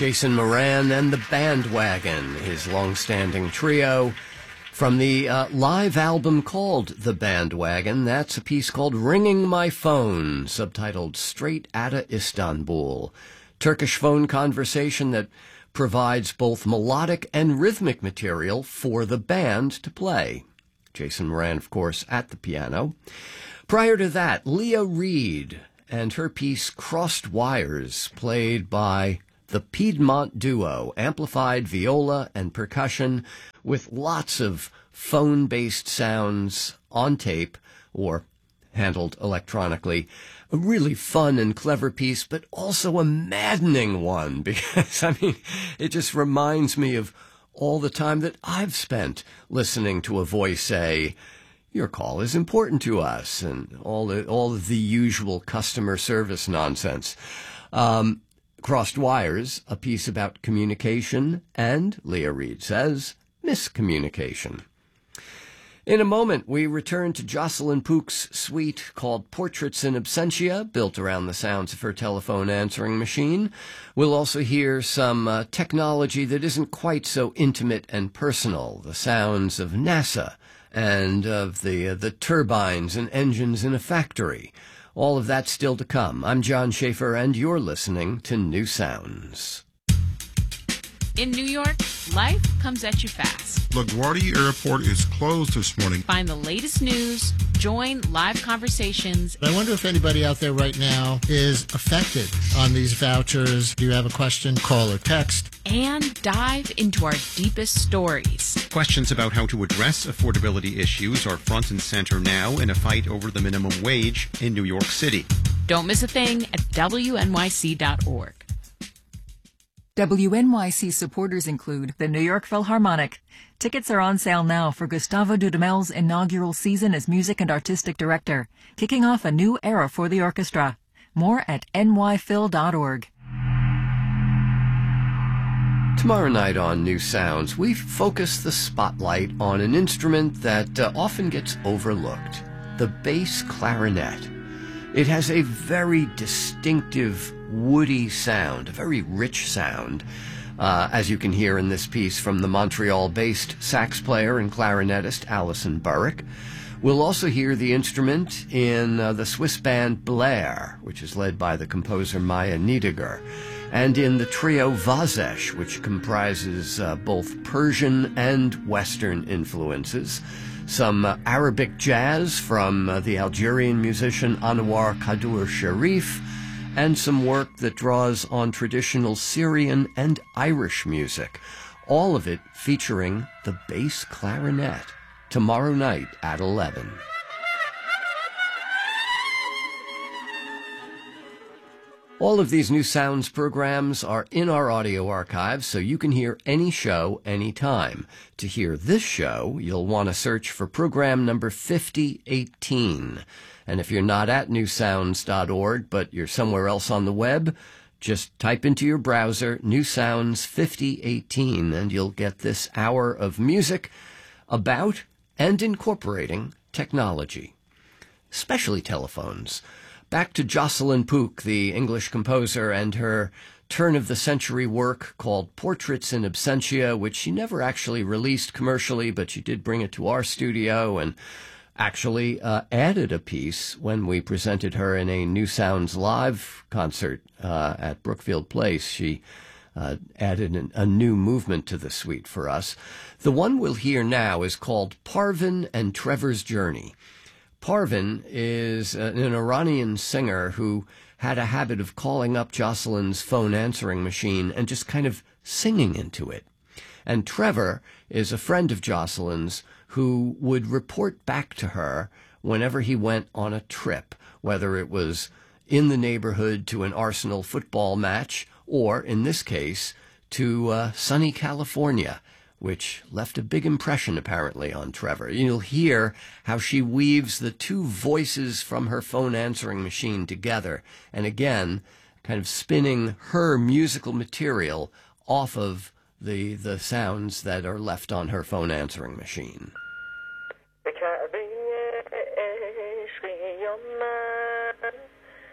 Jason Moran and the Bandwagon, his long-standing trio. From the live album called The Bandwagon, that's a piece called Ringing My Phone, subtitled Straight Outta Istanbul. Turkish phone conversation that provides both melodic and rhythmic material for the band to play. Jason Moran, of course, at the piano. Prior to that, Leah Reed and her piece Crossed Wires, played by the Piedmont Duo, amplified viola and percussion with lots of phone-based sounds on tape or handled electronically. A really fun and clever piece, but also a maddening one because, it just reminds me of all the time that I've spent listening to a voice say, "Your call is important to us," and all of the usual customer service nonsense. Crossed Wires, a piece about communication, and, Leah Reed says, miscommunication. In a moment, we return to Jocelyn Pook's suite called Portraits in Absentia, built around the sounds of her telephone answering machine. We'll also hear some technology that isn't quite so intimate and personal, the sounds of NASA and of the turbines and engines in a factory. All of that still to come. I'm John Schaefer, and you're listening to New Sounds. In New York, life comes at you fast. LaGuardia Airport is closed this morning. Find the latest news, join live conversations. I wonder if anybody out there right now is affected on these vouchers. Do you have a question? Call or text. And dive into our deepest stories. Questions about how to address affordability issues are front and center now in a fight over the minimum wage in New York City. Don't miss a thing at WNYC.org. WNYC supporters include the New York Philharmonic. Tickets are on sale now for Gustavo Dudamel's inaugural season as music and artistic director, kicking off a new era for the orchestra. More at nyphil.org. Tomorrow night on New Sounds, we focus the spotlight on an instrument that often gets overlooked, the bass clarinet. It has a very distinctive, woody sound, a very rich sound, as you can hear in this piece from the Montreal-based sax player and clarinetist Alison Burrick. We'll also hear the instrument in the Swiss band Blair, which is led by the composer Maya Niediger, and in the trio Vazesh, which comprises both Persian and Western influences, some Arabic jazz from the Algerian musician Anwar Kadur Sharif, and some work that draws on traditional Syrian and Irish music, all of it featuring the bass clarinet, tomorrow night at 11. All of these New Sounds programs are in our audio archives, so you can hear any show anytime. To hear this show, you'll want to search for program number 5018. And if you're not at newsounds.org, but you're somewhere else on the web, just type into your browser New Sounds 5018, and you'll get this hour of music about and incorporating technology, especially telephones. Back to Jocelyn Pook, the English composer, and her turn-of-the-century work called Portraits in Absentia, which she never actually released commercially, but she did bring it to our studio and actually added a piece when we presented her in a New Sounds live concert at Brookfield Place. She added a new movement to the suite for us. The one we'll hear now is called Parvin and Trevor's Journey. Parvin is an Iranian singer who had a habit of calling up Jocelyn's phone answering machine and just kind of singing into it. And Trevor is a friend of Jocelyn's who would report back to her whenever he went on a trip, whether it was in the neighborhood to an Arsenal football match or, in this case, to sunny California, which left a big impression, apparently, on Trevor. You'll hear how she weaves the two voices from her phone answering machine together, and again, kind of spinning her musical material off of the sounds that are left on her phone answering machine.